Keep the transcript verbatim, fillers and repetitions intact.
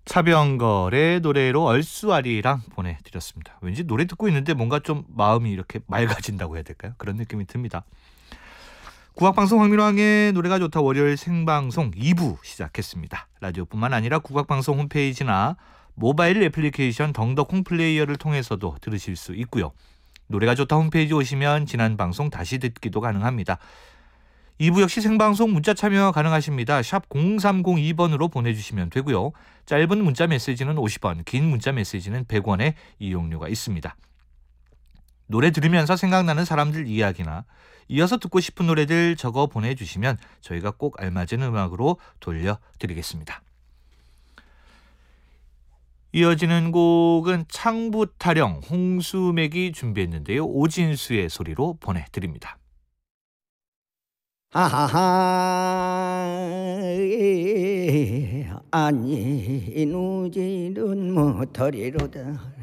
차병걸의 노래로 얼쑤아리랑 보내드렸습니다. 왠지 노래 듣고 있는데 뭔가 좀 마음이 이렇게 맑아진다고 해야 될까요? 그런 느낌이 듭니다. 국악방송 황민왕의 노래가 좋다 월요일 생방송 이 부 시작했습니다. 라디오뿐만 아니라 국악방송 홈페이지나 모바일 애플리케이션 덩덕콩 플레이어를 통해서도 들으실 수 있고요. 노래가 좋다 홈페이지 오시면 지난 방송 다시 듣기도 가능합니다. 이 부 역시 생방송 문자 참여 가능하십니다. 샵 공삼공이 번으로 보내주시면 되고요. 짧은 문자 메시지는 오십 원, 긴 문자 메시지는 백 원의 이용료가 있습니다. 노래 들으면서 생각나는 사람들 이야기나 이어서 듣고 싶은 노래들 적어 보내주시면 저희가 꼭 알맞은 음악으로 돌려드리겠습니다. 이어지는 곡은 창부타령, 홍수맥이 준비했는데요. 오진수의 소리로 보내드립니다. 아하하 아니 누지는 모터리로다